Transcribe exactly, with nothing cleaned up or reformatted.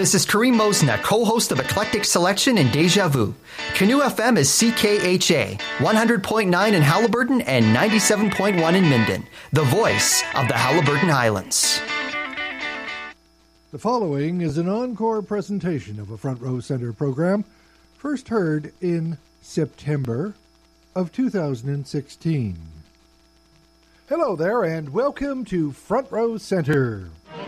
This is Kareem Mosna, co-host of Eclectic Selection and Deja Vu. Canoe F M is C K H A, one hundred point nine in Halliburton and ninety-seven point one in Minden, the voice of the Halliburton Highlands. The following is an encore presentation of a Front Row Center program, first heard in September of two thousand sixteen. Hello there, and welcome to Front Row Center.